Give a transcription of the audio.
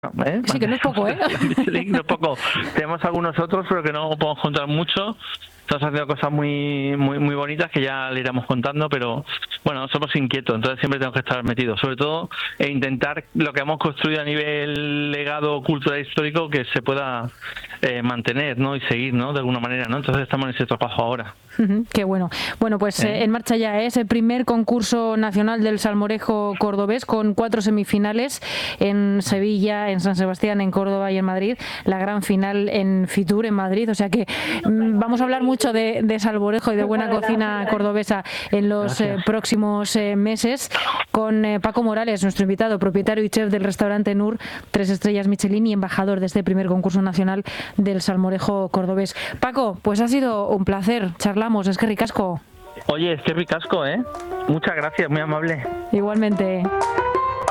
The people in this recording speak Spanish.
Sí, que no es poco, ¿eh? No es poco. Tenemos algunos otros, pero que no podemos contar mucho. Estamos haciendo cosas muy bonitas que ya le iremos contando, pero bueno, somos inquietos, entonces siempre tenemos que estar metidos, sobre todo e intentar lo que hemos construido a nivel legado cultural histórico que se pueda mantener, ¿no? Y seguir, ¿no? De alguna manera, ¿no? Entonces estamos en ese trabajo ahora. Qué bueno. Bueno, pues en marcha ya es el primer concurso nacional del salmorejo cordobés con 4 semifinales en Sevilla, en San Sebastián, en Córdoba y en Madrid. La gran final en Fitur, en Madrid. O sea que vamos a hablar mucho de salmorejo y de buena cocina cordobesa en los próximos meses con Paco Morales, nuestro invitado, propietario y chef del restaurante Nur, 3 estrellas Michelin y embajador de este primer concurso nacional del salmorejo cordobés. Paco, pues ha sido un placer charlamos. Es que ricasco. Oye, es que ricasco, ¿eh? Muchas gracias, muy amable. Igualmente.